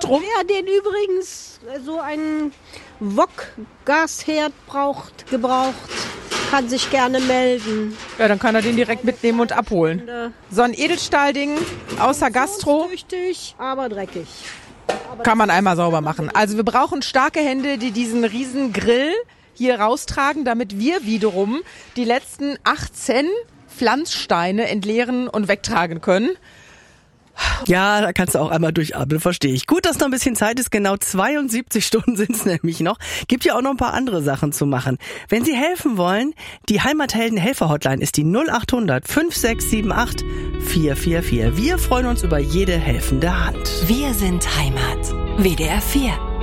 Strom? Wer den übrigens so einen Wok-Gasherd gebraucht, kann sich gerne melden. Ja, dann kann er den direkt mitnehmen und abholen. So ein Edelstahlding außer Gastro. Tüchtig, aber dreckig. Kann man einmal sauber machen. Also wir brauchen starke Hände, die diesen riesen Grill hier raustragen, damit wir wiederum die letzten 18 Pflanzsteine entleeren und wegtragen können. Ja, da kannst du auch einmal durchatmen, verstehe ich. Gut, dass noch ein bisschen Zeit ist, genau 72 Stunden sind es nämlich noch. Gibt ja auch noch ein paar andere Sachen zu machen. Wenn Sie helfen wollen, die Heimathelden-Helfer-Hotline ist die 0800 5678 444. Wir freuen uns über jede helfende Hand. Wir sind Heimat. WDR 4.